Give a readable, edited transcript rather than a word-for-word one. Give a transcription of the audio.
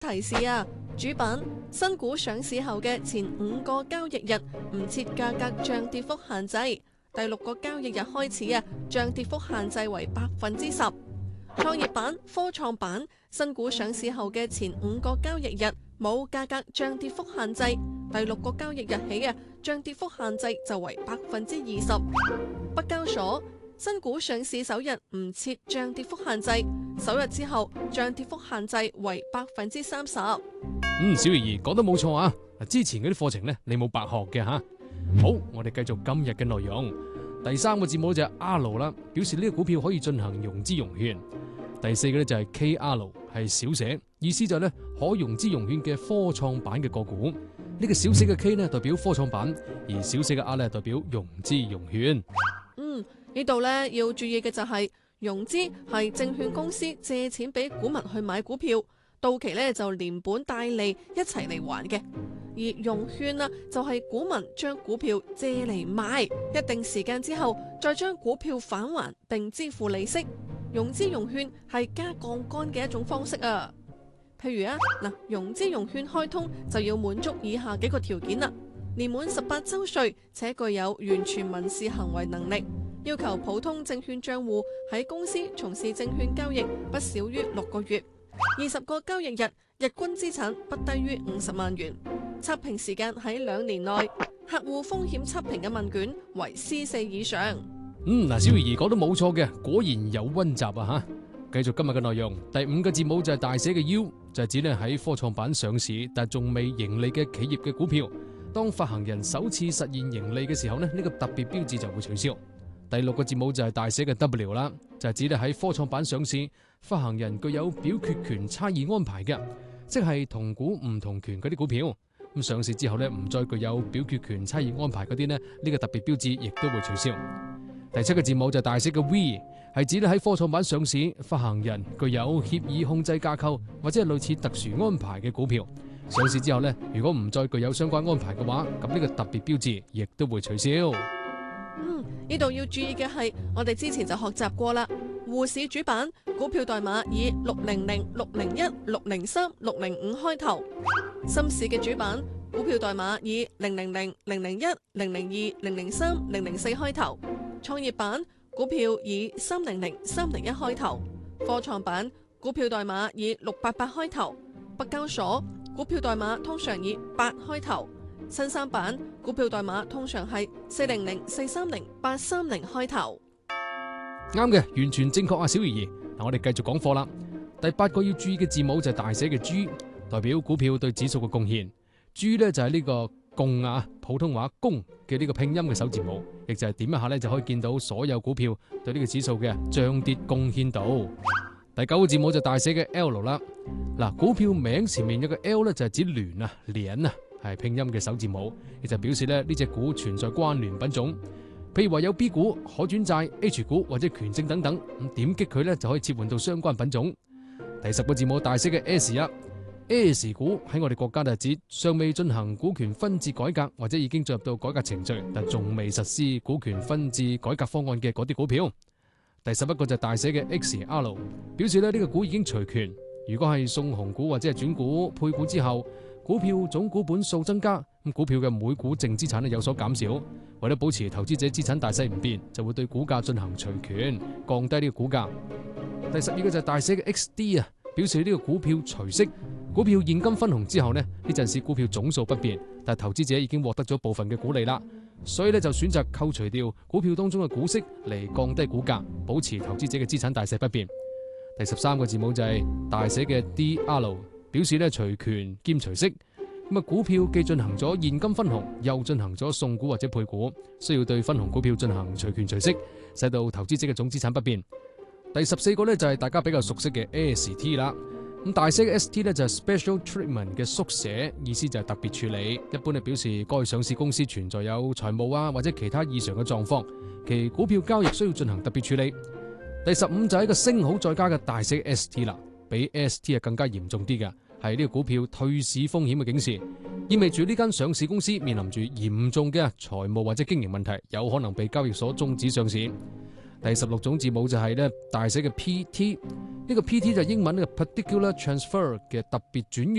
提示啊，主板新股上市後嘅前5個交易日唔設價格漲跌幅限制，第6個交易日開始啊，漲跌幅限制為10%。創業板、科創板新股上市後嘅前5個交易日冇價格漲跌幅限制，第6個交易日起啊，漲跌幅限制就為20%。北交所新股上市首日唔設漲跌幅限制，首日之後漲跌幅限制為30%。 小怡講得冇錯啊！之前嗰啲課程呢，你冇白學嘅吓。好，我哋繼續今日嘅內容。第3個字母就係 R 啦，表示呢個股票可以進行融資融券。第4個呢就係 KR， 係小寫，意思就係呢可融資融券嘅科創板嘅個股。呢個小寫嘅 K 呢代表科創板，而小寫嘅 R 呢代表融資融券。 呢度呢要注意嘅就係融資係證券公司借錢俾股民去買股票，到期呢就連本帶利一齊嚟還嘅。而融券啊，就係股民將股票借嚟賣，一定時間之後再將股票返還並支付利息。融資融券係加槓桿嘅一種方式啊。譬如融資融券開通就要滿足以下幾個條件啦：年滿18周歲且具有完全民事行為能力，要求普通證券賬戶喺公司從事證券交易不少於6個月，20個交易日，日均資產不低於50萬元。測評時間喺2年內，客戶風險測評嘅問卷為 C4 以上。 小怡講得冇錯嘅，果然有溫習啊吓。繼續今日嘅內容，第5個字母就係大寫嘅 U， 就係指呢喺科創板上市但仲未盈利嘅企業嘅股票，當發行人首次實現盈利嘅時候呢，呢個特別標誌就會取消。第6個字母就係大寫嘅 W 啦，就係指呢喺科創板上市，發行人具有表決權差異安排嘅，即係同股唔同權嗰啲股票。咁上市之後呢，唔再具有表決權差異安排嗰啲呢，呢個特別標誌亦都會取消。第7個字母就係大寫嘅 V， 係指咧喺科創板上市，發行人具有協議控制架構或者係類似特殊安排嘅股票。上市之後呢，如果唔再具有相關安排嘅話，咁呢個特別標誌亦都會取消。 呢度要注意嘅係，我哋之前就學習過啦。滬市主板股票代碼以600、601、603、605開頭；深市嘅主板股票代碼以000、001、002、003、004開頭；創業板股票以300、301開頭；科創板股票代碼以688開頭；北交所股票代碼通常以8開頭；新三板股票代碼通常係400、430、830開頭。 啱嘅，完全正確啊，小怡。我哋繼續講課啦。第8個要注意嘅字母就係大寫嘅 G， 代表股票對指數嘅貢獻。G 呢就係呢個共啊，普通話公嘅呢個拼音嘅首字母，亦就係點一下呢就可以見到所有股票對呢個指數嘅漲跌貢獻度。第9個字母就大寫嘅 L 啦。股票名前面有個 L 呢，就係指聯啊，連啊，係拼音嘅首字母，亦就表示呢隻股存在關聯品種。譬如話有 B 股、可轉債、H 股或者權證等等，咁點擊佢呢就可以切換到相關品種。第10個字母大寫嘅 S 啊，S 股喺我哋國家就係指尚未進行股權分置改革或者已經進入到改革程序但仲未實施股權分置改革方案嘅嗰啲股票。第11個就大寫嘅 XR， 表示呢個股已經除權。如果係送紅股或者係轉股配股之後，股票總股本數增加，咁股票嘅每股淨資產有所減少。為咗保持投資者資產大細唔變，就會對股價進行除權，降低呢個股價。第12個就係大寫嘅 XD 啊，表示呢個股票除息，股票現金分紅之後呢陣時股票總數不變，但係投資者已經獲得咗部分嘅股利啦，所以呢就選擇扣除掉股票當中嘅股息嚟降低股價，保持投資者嘅資產大細不變。第13個字母就係大寫嘅 DR， 表示呢除權兼除息。股票既進行咗現金分紅，又進行咗送股或者配股，需要對分紅股票進行除權除息，使到投資者嘅總資產不變。第14個呢就係大家比較熟悉嘅 ST 啦。咁大寫嘅 ST 呢就係 Special Treatment 嘅縮寫，意思就係特別處理，一般係表示該上市公司存在有財務啊或者其他異常嘅狀況，其股票交易需要進行特別處理。第15就係一個升號再加嘅大寫 ST 啦，比 ST 係更加嚴重啲嘅。係呢個股票退市風險嘅警示，意味住呢間上市公司面臨住嚴重嘅財務或者經營問題，有可能被交易所終止上市。 第16種字母就係咧大寫嘅 PT，呢個 PT 就係英文嘅 particular transfer 嘅特別轉